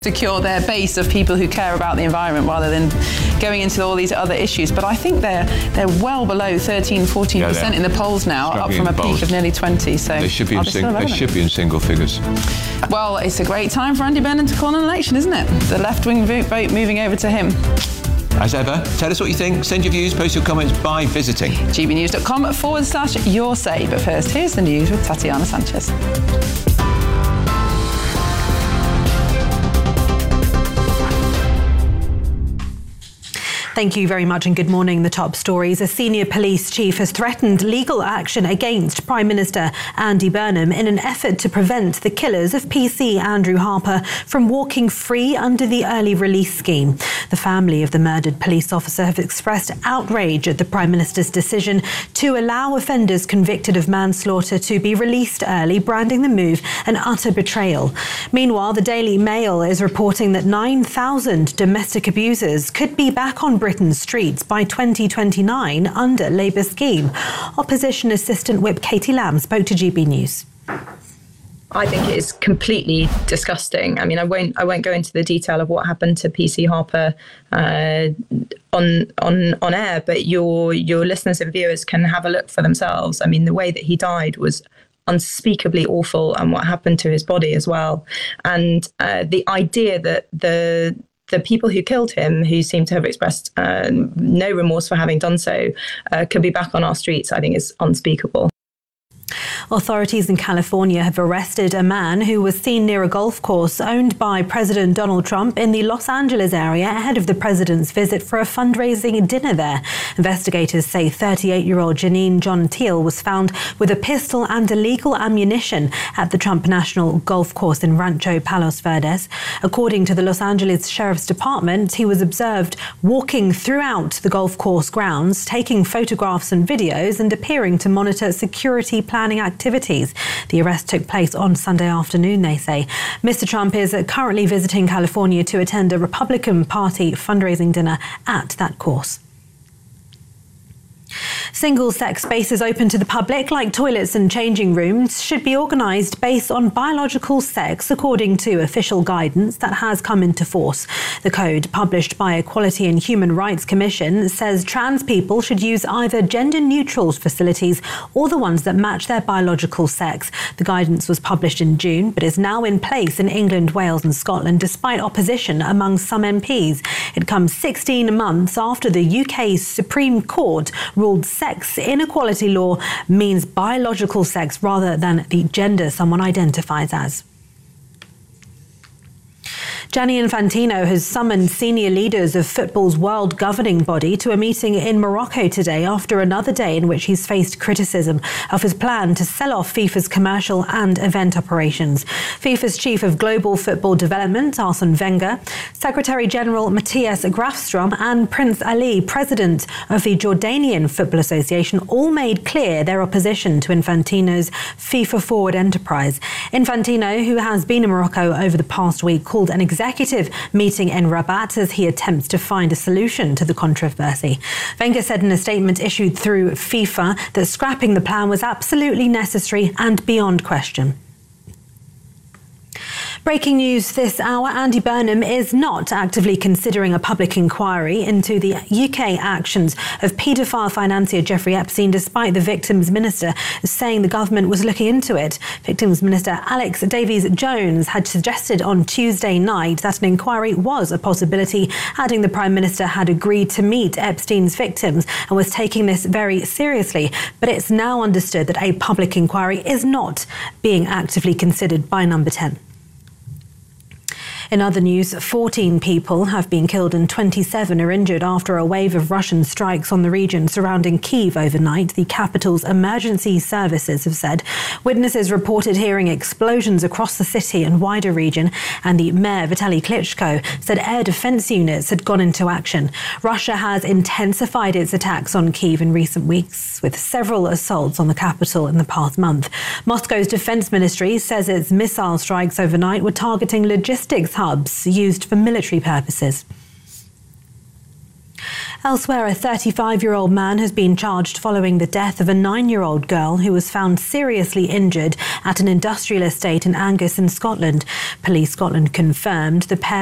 secure their base of people who care about the environment rather than going into all these other issues. But I think they're well below 13-14% in the polls now, up from a peak of nearly 20. So they should be in single figures. Well, it's a great time for Andy Burnham to call an election, isn't it? The left-wing vote moving over to him. As ever, tell us what you think. Send your views, post your comments by visiting gbnews.com/your say. But first, here's the news with Tatiana Sanchez. Thank you very much and good morning. The top stories. A senior police chief has threatened legal action against Prime Minister Andy Burnham in an effort to prevent the killers of PC Andrew Harper from walking free under the early release scheme. The family of the murdered police officer have expressed outrage at the Prime Minister's decision to allow offenders convicted of manslaughter to be released early, branding the move an utter betrayal. Meanwhile, the Daily Mail is reporting that 9,000 domestic abusers could be back on Britain's streets by 2029 under Labour scheme. Opposition Assistant Whip Katie Lamb spoke to GB News. I think it is completely disgusting. I mean, I won't go into the detail of what happened to PC Harper on air, but your listeners and viewers can have a look for themselves. I mean, the way that he died was unspeakably awful, and what happened to his body as well. And the idea that the people who killed him, who seem to have expressed no remorse for having done so, could be back on our streets, I think is unspeakable. Authorities in California have arrested a man who was seen near a golf course owned by President Donald Trump in the Los Angeles area ahead of the president's visit for a fundraising dinner there. Investigators say 38-year-old Janine John Teal was found with a pistol and illegal ammunition at the Trump National Golf Course in Rancho Palos Verdes. According to the Los Angeles Sheriff's Department, he was observed walking throughout the golf course grounds, taking photographs and videos and appearing to monitor security planning activities. The arrest took place on Sunday afternoon, they say. Mr. Trump is currently visiting California to attend a Republican Party fundraising dinner at that course. Single-sex spaces open to the public, like toilets and changing rooms, should be organised based on biological sex, according to official guidance that has come into force. The code, published by Equality and Human Rights Commission, says trans people should use either gender-neutral facilities or the ones that match their biological sex. The guidance was published in June, but is now in place in England, Wales and Scotland, despite opposition among some MPs. It comes 16 months after the UK's Supreme Court ruled sex inequality law means biological sex rather than the gender someone identifies as. Gianni Infantino has summoned senior leaders of football's world governing body to a meeting in Morocco today after another day in which he's faced criticism of his plan to sell off FIFA's commercial and event operations. FIFA's chief of global football development, Arsene Wenger, Secretary-General Matthias Grafstrom and Prince Ali, president of the Jordanian Football Association, all made clear their opposition to Infantino's FIFA Forward enterprise. Infantino, who has been in Morocco over the past week, called an executive meeting in Rabat as he attempts to find a solution to the controversy. Wenger said in a statement issued through FIFA that scrapping the plan was absolutely necessary and beyond question. Breaking news this hour, Andy Burnham is not actively considering a public inquiry into the UK actions of paedophile financier Jeffrey Epstein, despite the Victims Minister saying the government was looking into it. Victims Minister Alex Davies-Jones had suggested on Tuesday night that an inquiry was a possibility, adding the Prime Minister had agreed to meet Epstein's victims and was taking this very seriously. But it's now understood that a public inquiry is not being actively considered by Number 10. In other news, 14 people have been killed and 27 are injured after a wave of Russian strikes on the region surrounding Kyiv overnight, the capital's emergency services have said. Witnesses reported hearing explosions across the city and wider region, and the mayor, Vitaly Klitschko, said air defense units had gone into action. Russia has intensified its attacks on Kyiv in recent weeks, with several assaults on the capital in the past month. Moscow's defense ministry says its missile strikes overnight were targeting logistics hubs used for military purposes. Elsewhere, a 35-year-old man has been charged following the death of a 9-year-old girl who was found seriously injured at an industrial estate in Angus in Scotland. Police Scotland confirmed the pair